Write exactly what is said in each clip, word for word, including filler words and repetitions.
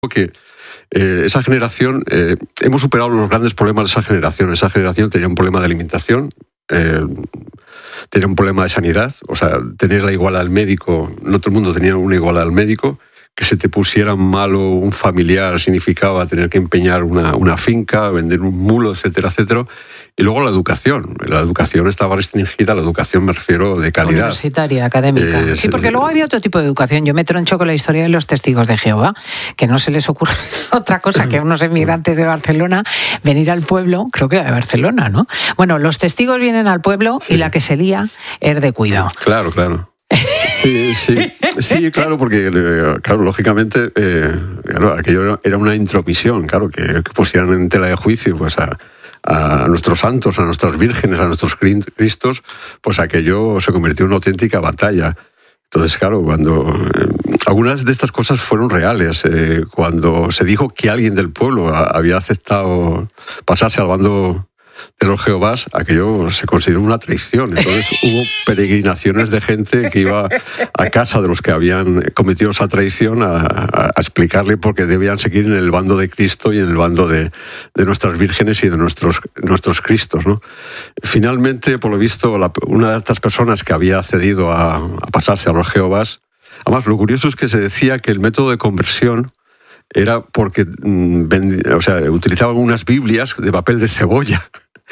que eh, esa generación, eh, hemos superado los grandes problemas de esa generación. Esa generación tenía un problema de alimentación, eh, tenía un problema de sanidad, o sea, tener la iguala al médico, no todo el mundo tenía una iguala al médico, que se te pusiera malo un familiar significaba tener que empeñar una, una finca, vender un mulo, etcétera, etcétera. Y luego la educación. La educación estaba restringida, la educación me refiero de calidad. Universitaria, académica. Eh, sí, porque luego había otro tipo de educación. Yo me troncho con la historia de los testigos de Jehová, que no se les ocurre otra cosa que a unos emigrantes de Barcelona venir al pueblo, creo que era de Barcelona, ¿no? Bueno, los testigos vienen al pueblo sí. y la que se lía es de cuidado. Claro, claro. Sí, sí, sí, claro, porque, claro, lógicamente, eh, claro, aquello era una intromisión, claro, que, que pusieran en tela de juicio, pues a... a nuestros santos, a nuestras vírgenes, a nuestros cristos, pues aquello se convirtió en una auténtica batalla. Entonces, claro, cuando eh, algunas de estas cosas fueron reales, eh, cuando se dijo que alguien del pueblo a, había aceptado pasarse al bando de los Jehovás, aquello se consideró una traición. Entonces hubo peregrinaciones de gente que iba a casa de los que habían cometido esa traición a, a, a explicarle por qué debían seguir en el bando de Cristo y en el bando de, de nuestras vírgenes y de nuestros, nuestros Cristos, ¿no? Finalmente, por lo visto, la, una de estas personas que había accedido a, a pasarse a los Jehovás, además lo curioso es que se decía que el método de conversión era porque mm, o sea, utilizaban unas Biblias de papel de cebolla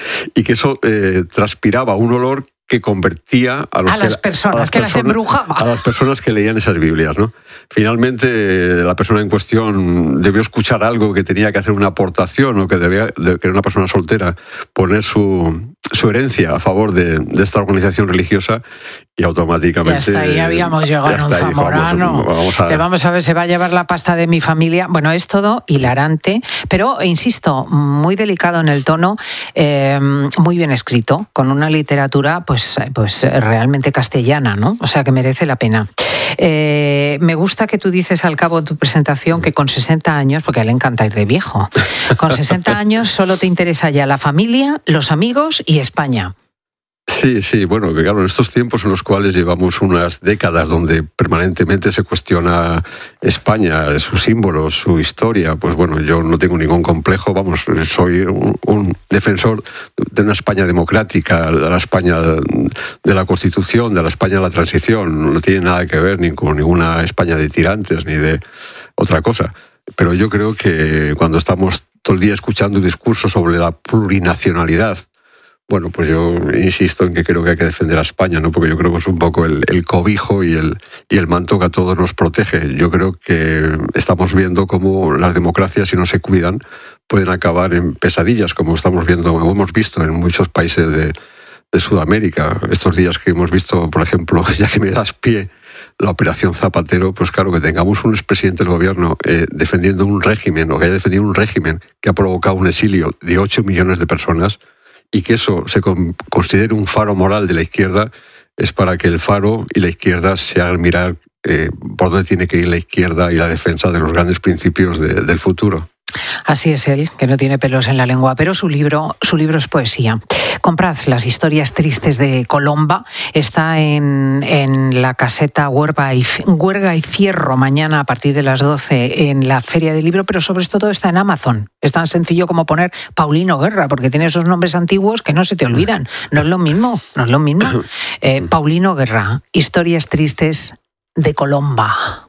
y que eso eh, transpiraba un olor que convertía a, los a las que, personas, a las que personas, las embrujaba. A las personas que leían esas Biblias, ¿no? Finalmente, la persona en cuestión debió escuchar algo, que tenía que hacer una aportación, o que debía, que era una persona soltera, poner su, su herencia a favor de, de esta organización religiosa, y automáticamente... Ya hasta ahí habíamos llegado en un zamorano. Vamos, vamos, a... Que vamos a ver, se va a llevar la pasta de mi familia. Bueno, es todo hilarante, pero, insisto, muy delicado en el tono, eh, muy bien escrito, con una literatura pues, pues realmente castellana, ¿no? O sea, que merece la pena. Eh, me gusta que tú dices al cabo de tu presentación que con sesenta años, porque a él le encanta ir de viejo, con sesenta años solo te interesa ya la familia, los amigos y España. Sí, sí, bueno, que claro, en estos tiempos en los cuales llevamos unas décadas donde permanentemente se cuestiona España, sus símbolos, su historia, pues bueno, yo no tengo ningún complejo, vamos, soy un, un defensor de una España democrática, de la España de la Constitución, de la España de la transición, no tiene nada que ver ni con ninguna España de tirantes ni de otra cosa. Pero yo creo que cuando estamos todo el día escuchando discursos sobre la plurinacionalidad, bueno, pues yo insisto en que creo que hay que defender a España, ¿no? Porque yo creo que es un poco el, el cobijo y el, y el manto que a todos nos protege. Yo creo que estamos viendo cómo las democracias, si no se cuidan, pueden acabar en pesadillas, como estamos viendo, como hemos visto en muchos países de, de Sudamérica. Estos días que hemos visto, por ejemplo, ya que me das pie, la operación Zapatero, pues claro, que tengamos un expresidente del gobierno eh, defendiendo un régimen, o que haya defendido un régimen que ha provocado un exilio de ocho millones de personas, y que eso se considere un faro moral de la izquierda, es para que el faro y la izquierda se hagan mirar eh, por dónde tiene que ir la izquierda y la defensa de los grandes principios de, del futuro. Así es él, que no tiene pelos en la lengua, pero su libro, su libro es poesía. Comprad Las historias tristes de Colomba, está en, en la caseta Huerga y, Huerga y Fierro, mañana a partir de las doce en la Feria del Libro, pero sobre todo está en Amazon. Es tan sencillo como poner Paulino Guerra, porque tiene esos nombres antiguos que no se te olvidan. No es lo mismo, no es lo mismo. Eh, Paulino Guerra, Historias tristes de Colomba.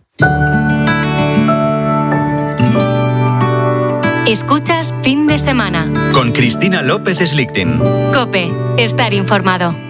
Escuchas Fin de Semana con Cristina López Slichting. COPE, estar informado.